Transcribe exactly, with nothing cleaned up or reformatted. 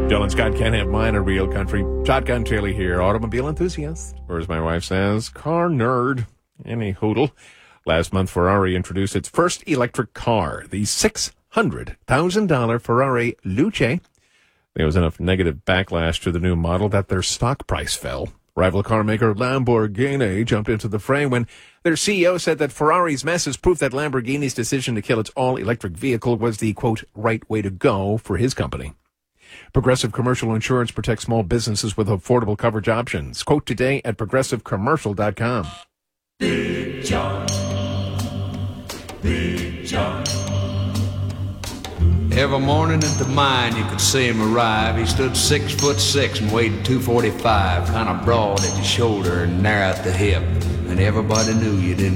Jill and Scott can't have mine, a real country. Shotgun Tilly here, automobile enthusiast, or as my wife says, car nerd. Any hoodle. Last month, Ferrari introduced its first electric car, the six hundred thousand dollars Ferrari Luce. There was enough negative backlash to the new model that their stock price fell. Rival car maker Lamborghini jumped into the fray when their C E O said that Ferrari's mess is proof that Lamborghini's decision to kill its all-electric vehicle was the, quote, right way to go for his company. Progressive Commercial Insurance protects small businesses with affordable coverage options. Quote today at progressive commercial dot com. Big John, Big John. Every morning at the mine you could see him arrive. He stood six foot six and weighed two forty-five, kind of broad at the shoulder and narrow at the hip. And everybody knew you didn't